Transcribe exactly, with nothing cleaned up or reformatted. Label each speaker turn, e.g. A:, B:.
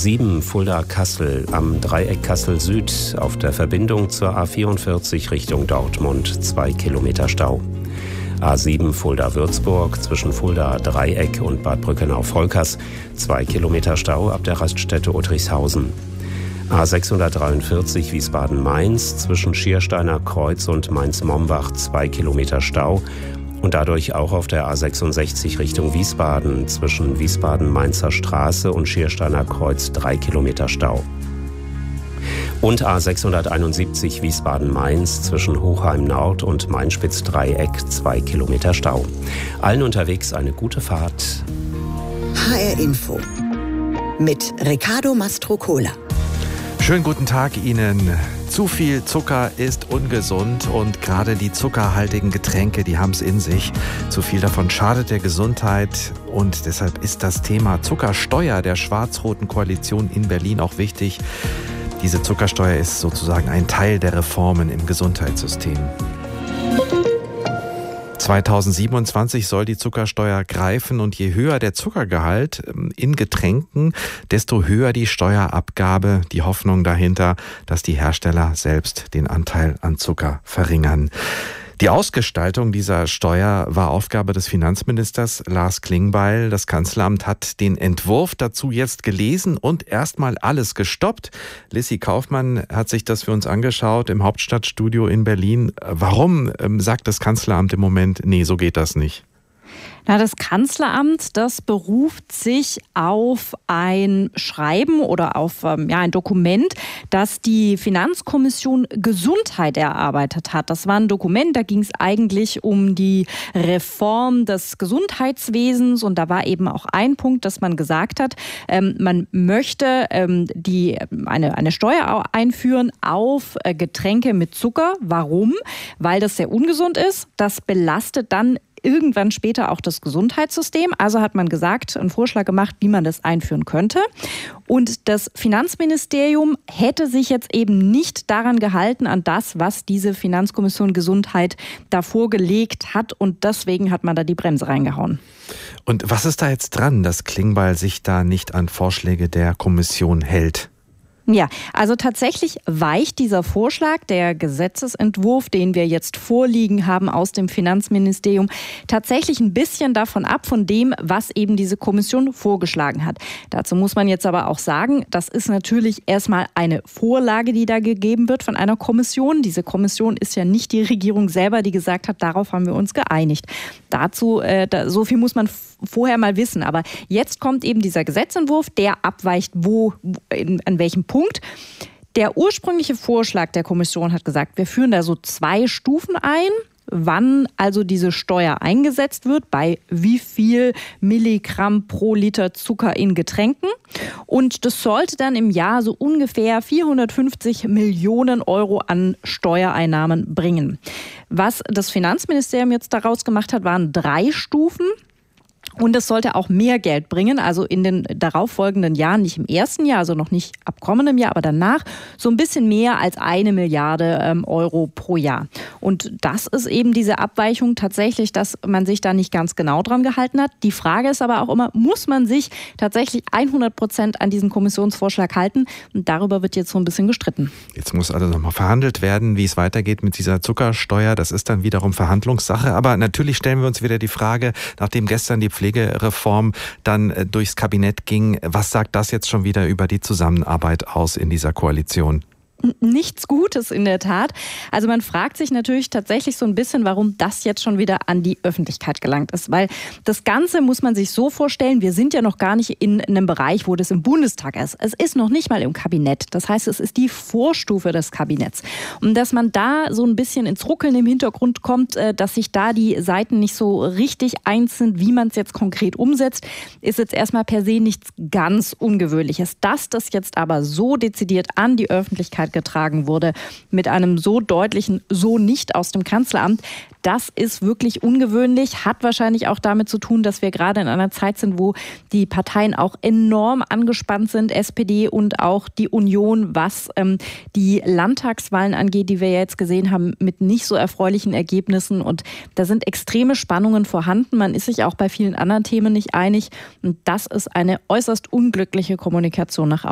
A: sieben Fulda-Kassel am Dreieck Kassel Süd auf der Verbindung zur A vierundvierzig Richtung Dortmund zwei Kilometer Stau. A sieben Fulda-Würzburg zwischen Fulda-Dreieck und Bad Brückenau-Volkers zwei Kilometer Stau ab der Raststätte Uttrichshausen. A sechshundertdreiundvierzig Wiesbaden-Mainz zwischen Schiersteiner Kreuz und Mainz-Mombach zwei Kilometer Stau und dadurch auch auf der A sechsundsechzig Richtung Wiesbaden zwischen Wiesbaden-Mainzer Straße und Schiersteiner Kreuz drei Kilometer Stau. Und A sechshunderteinundsiebzig Wiesbaden-Mainz zwischen Hochheim Nord und Mainspitz-Dreieck zwei Kilometer Stau. Allen unterwegs eine gute Fahrt.
B: H R Info mit Riccardo Mastrocola.
C: Schönen guten Tag Ihnen. Zu viel Zucker ist ungesund und gerade die zuckerhaltigen Getränke, die haben es in sich. Zu viel davon schadet der Gesundheit und deshalb ist das Thema Zuckersteuer der schwarz-roten Koalition in Berlin auch wichtig. Diese Zuckersteuer ist sozusagen ein Teil der Reformen im Gesundheitssystem. zweitausendsiebenundzwanzig soll die Zuckersteuer greifen und je höher der Zuckergehalt in Getränken, desto höher die Steuerabgabe. Die Hoffnung dahinter, dass die Hersteller selbst den Anteil an Zucker verringern. Die Ausgestaltung dieser Steuer war Aufgabe des Finanzministers Lars Klingbeil. Das Kanzleramt hat den Entwurf dazu jetzt gelesen und erstmal alles gestoppt. Lissy Kaufmann hat sich das für uns angeschaut im Hauptstadtstudio in Berlin. Warum ähm, sagt das Kanzleramt im Moment, nee, so geht das nicht?
D: Na, das Kanzleramt, das beruft sich auf ein Schreiben oder auf ähm, ja, ein Dokument, das die Finanzkommission Gesundheit erarbeitet hat. Das war ein Dokument, da ging es eigentlich um die Reform des Gesundheitswesens und da war eben auch ein Punkt, dass man gesagt hat, ähm, man möchte ähm, die, eine, eine Steuer einführen auf äh, Getränke mit Zucker. Warum? Weil das sehr ungesund ist. Das belastet dann irgendwann später auch das Gesundheitssystem. Also hat man gesagt, einen Vorschlag gemacht, wie man das einführen könnte. Und das Finanzministerium hätte sich jetzt eben nicht daran gehalten, an das, was diese Finanzkommission Gesundheit da vorgelegt hat. Und deswegen hat man da die Bremse reingehauen.
C: Und was ist da jetzt dran, dass Klingbeil sich da nicht an Vorschläge der Kommission hält?
D: Ja, also tatsächlich weicht dieser Vorschlag, der Gesetzesentwurf, den wir jetzt vorliegen haben aus dem Finanzministerium, tatsächlich ein bisschen davon ab, von dem, was eben diese Kommission vorgeschlagen hat. Dazu muss man jetzt aber auch sagen, das ist natürlich erstmal eine Vorlage, die da gegeben wird von einer Kommission. Diese Kommission ist ja nicht die Regierung selber, die gesagt hat, darauf haben wir uns geeinigt. Dazu, äh, da, so viel muss man vorher mal wissen. Aber jetzt kommt eben dieser Gesetzentwurf, der abweicht, wo, in, an welchem Punkt. Der ursprüngliche Vorschlag der Kommission hat gesagt, wir führen da so zwei Stufen ein, wann also diese Steuer eingesetzt wird, bei wie viel Milligramm pro Liter Zucker in Getränken. Und das sollte dann im Jahr so ungefähr vierhundertfünfzig Millionen Euro an Steuereinnahmen bringen. Was das Finanzministerium jetzt daraus gemacht hat, waren drei Stufen. Und es sollte auch mehr Geld bringen, also in den darauffolgenden Jahren, nicht im ersten Jahr, also noch nicht ab kommendem Jahr, aber danach so ein bisschen mehr als eine Milliarde ähm, Euro pro Jahr. Und das ist eben diese Abweichung tatsächlich, dass man sich da nicht ganz genau dran gehalten hat. Die Frage ist aber auch immer, muss man sich tatsächlich hundert Prozent an diesen Kommissionsvorschlag halten? Und darüber wird jetzt so ein bisschen gestritten.
C: Jetzt muss also nochmal verhandelt werden, wie es weitergeht mit dieser Zuckersteuer. Das ist dann wiederum Verhandlungssache. Aber natürlich stellen wir uns wieder die Frage, nachdem gestern die Pflegereform dann durchs Kabinett ging. Was sagt das jetzt schon wieder über die Zusammenarbeit aus in dieser Koalition?
D: Nichts Gutes in der Tat. Also man fragt sich natürlich tatsächlich so ein bisschen, warum das jetzt schon wieder an die Öffentlichkeit gelangt ist. Weil das Ganze muss man sich so vorstellen, wir sind ja noch gar nicht in einem Bereich, wo das im Bundestag ist. Es ist noch nicht mal im Kabinett. Das heißt, es ist die Vorstufe des Kabinetts. Und dass man da so ein bisschen ins Ruckeln im Hintergrund kommt, dass sich da die Seiten nicht so richtig eins sind, wie man es jetzt konkret umsetzt, ist jetzt erstmal per se nichts ganz Ungewöhnliches. Dass das jetzt aber so dezidiert an die Öffentlichkeit getragen wurde, mit einem so deutlichen So nicht aus dem Kanzleramt, das ist wirklich ungewöhnlich, hat wahrscheinlich auch damit zu tun, dass wir gerade in einer Zeit sind, wo die Parteien auch enorm angespannt sind, S P D und auch die Union, was ähm, die Landtagswahlen angeht, die wir jetzt gesehen haben, mit nicht so erfreulichen Ergebnissen. Und da sind extreme Spannungen vorhanden. Man ist sich auch bei vielen anderen Themen nicht einig. Und das ist eine äußerst unglückliche Kommunikation nach außen.